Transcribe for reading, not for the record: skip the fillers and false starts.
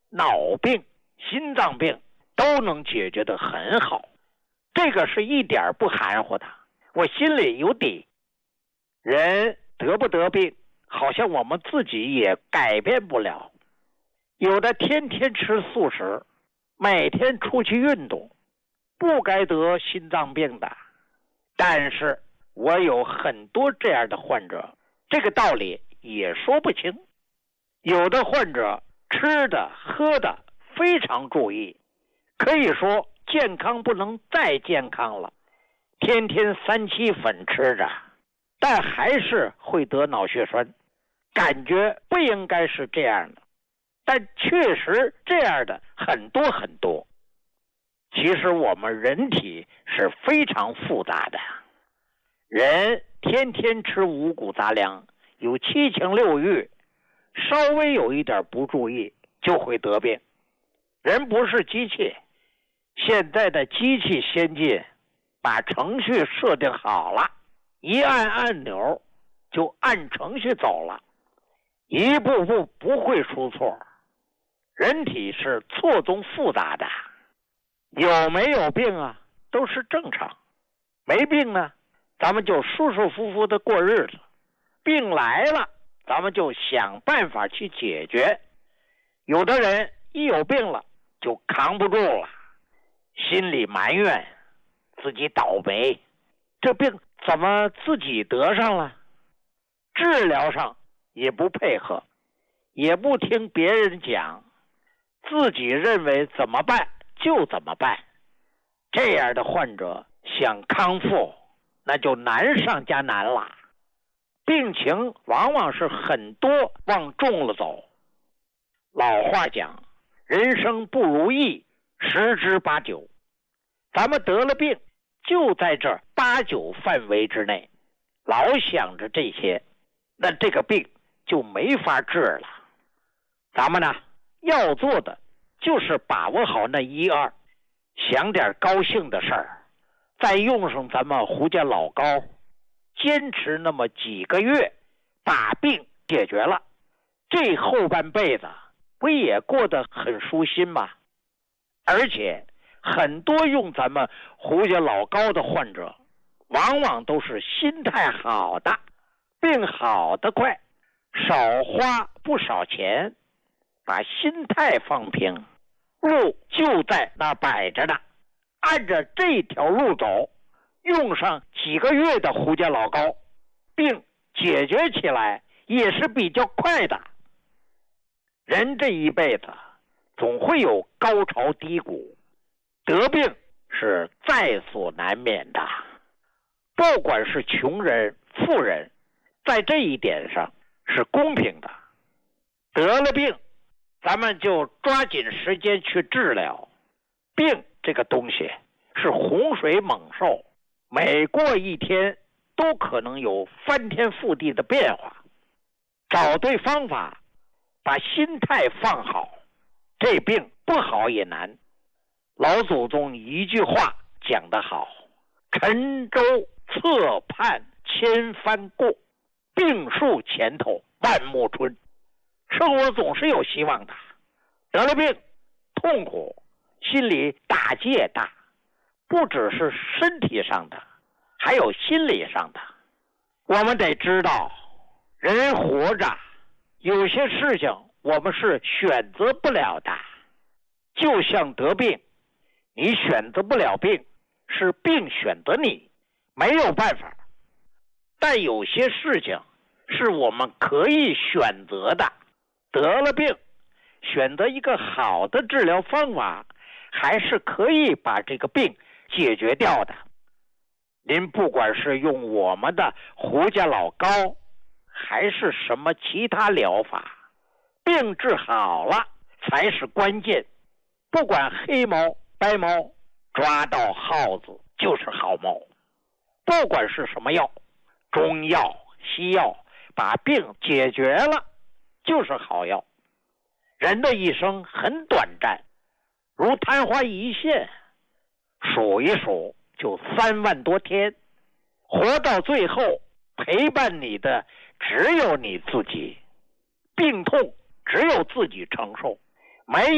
脑病、心脏病都能解决得很好，这个是一点不含糊的，我心里有底。人得不得病，好像我们自己也改变不了。有的天天吃素食，每天出去运动，不该得心脏病的。但是我有很多这样的患者，这个道理也说不清。有的患者吃的喝的非常注意，可以说健康不能再健康了，天天3七粉吃着，但还是会得脑血栓，感觉不应该是这样的，但确实这样的很多很多。其实我们人体是非常复杂的，人天天吃五谷杂粮，有7情6欲，稍微有一点不注意就会得病。人不是机器，现在的机器先进，把程序设定好了，一按按钮就按程序走了，一步步不会出错。人体是错综复杂的，有没有病啊都是正常，没病呢咱们就舒舒服服的过日子，病来了咱们就想办法去解决。有的人一有病了就扛不住了，心里埋怨自己倒霉，这病怎么自己得上了？治疗上也不配合，也不听别人讲，自己认为怎么办就怎么办。这样的患者想康复那就难上加难了，病情往往是很多往重了走。老话讲，人生不如意十之八九，咱们得了病就在这8、9范围之内，老想着这些，那这个病就没法治了。咱们呢要做的就是把握好那1、2，想点高兴的事儿，再用上咱们胡家老高，坚持那么几个月，把病解决了，这后半辈子不也过得很舒心吗？而且很多用咱们胡家老高的患者，往往都是心态好的，病好得快，少花不少钱，把心态放平，路就在那摆着呢，按着这条路走，用上几个月的胡家老高，病解决起来也是比较快的。人这一辈子总会有高潮低谷，得病是在所难免的。不管是穷人富人，在这一点上是公平的。得了病咱们就抓紧时间去治疗。病这个东西是洪水猛兽，每过一天都可能有翻天覆地的变化。找对方法，把心态放好，这病不好也难。老祖宗一句话讲得好，沉舟侧畔千帆过，病树前头万木春。生活总是有希望的，得了病痛苦，心里打击也大，不只是身体上的，还有心理上的。我们得知道，人活着有些事情我们是选择不了的，就像得病，你选择不了病，是病选择你，没有办法。但有些事情是我们可以选择的，得了病，选择一个好的治疗方法，还是可以把这个病解决掉的。您不管是用我们的胡家老高，还是什么其他疗法，病治好了才是关键。不管黑猫白猫，抓到耗子就是好猫。不管是什么药，中药西药，把病解决了就是好药。人的一生很短暂，如昙花一现，数一数就3万多天，活到最后陪伴你的只有你自己，病痛只有自己承受，没